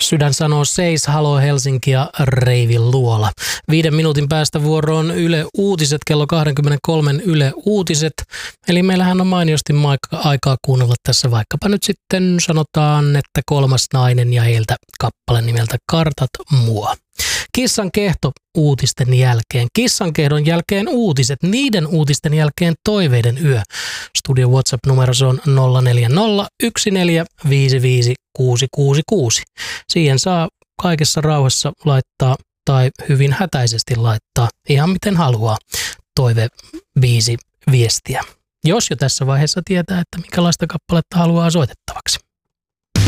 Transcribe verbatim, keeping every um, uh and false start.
Sydän sanoo seis, Halo Helsinki ja Reivi Luola. Viiden minuutin päästä vuoroon Yle Uutiset, kello kaksikymmentäkolme Yle Uutiset. Eli meillähän on mainiosti aikaa kuunnella tässä vaikkapa nyt sitten sanotaan, että Kolmas nainen ja heiltä kappale nimeltä Kartat mua. Kissan kehto uutisten jälkeen. Kissan kehdon jälkeen uutiset. Niiden uutisten jälkeen toiveiden yö. Studio WhatsApp-numero on nolla neljä nolla yksi neljä viisi viisi kuusi kuusi kuusi. Siihen saa kaikessa rauhassa laittaa tai hyvin hätäisesti laittaa ihan miten haluaa toive viisi viestiä. Jos jo tässä vaiheessa tietää, että minkälaista kappaletta haluaa soitettavaksi.